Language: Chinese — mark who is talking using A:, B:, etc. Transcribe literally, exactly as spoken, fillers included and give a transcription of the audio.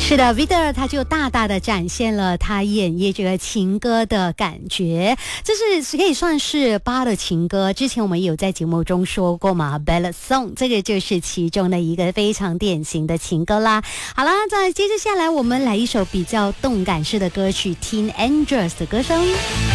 A: 是的 Victor 他就大大的展现了他演绎这个情歌的感觉，这是可以算是巴的情歌，之前我们也有在节目中说过嘛， Ballad Song 这个就是其中的一个非常典型的情歌啦。好啦，再接着下来我们来一首比较动感式的歌曲， Teen Angels 的歌声。